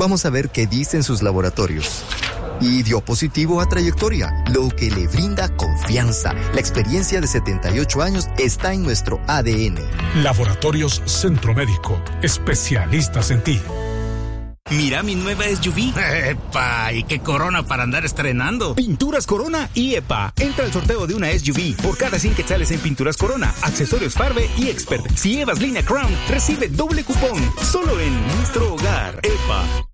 Vamos a ver qué dicen sus laboratorios. Y dio positivo a trayectoria, lo que le brinda confianza. La experiencia de 78 años está en nuestro ADN. Laboratorios Centro Médico, especialistas en ti. Mira mi nueva SUV. ¡Epa! ¿Y qué Corona para andar estrenando? Pinturas Corona y EPA. Entra al sorteo de una SUV. Por cada 100 quetzales en Pinturas Corona, accesorios Farbe y Expert. Si llevas línea Crown, recibe doble cupón. Solo en nuestro hogar. EPA.